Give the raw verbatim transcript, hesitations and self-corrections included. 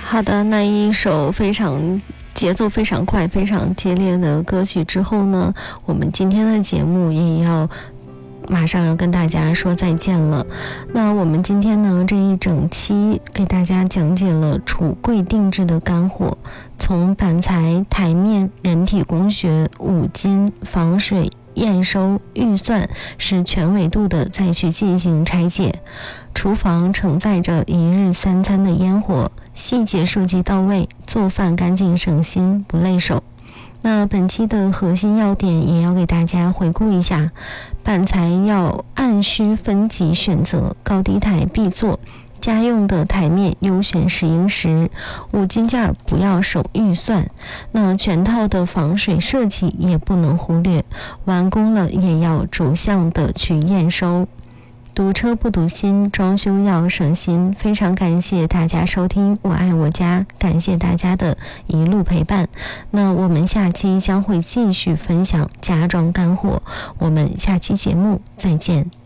好的，那一首非常节奏非常快、非常激烈的歌曲之后呢，我们今天的节目也要马上要跟大家说再见了。那我们今天呢这一整期给大家讲解了橱柜定制的干货，从板材、台面、人体工学、五金、防水、验收、预算，是全维度的再去进行拆解。厨房承载着一日三餐的烟火，细节设计到位，做饭干净省心不累手。那本期的核心要点也要给大家回顾一下，板材要按需分级选择，高低台必做，家用的台面优选石英石，五金件不要手预算，那全套的防水设计也不能忽略，完工了也要逐项的去验收。堵车不堵心，装修要省心。非常感谢大家收听我爱我家，感谢大家的一路陪伴。那我们下期将会继续分享家装干货，我们下期节目再见。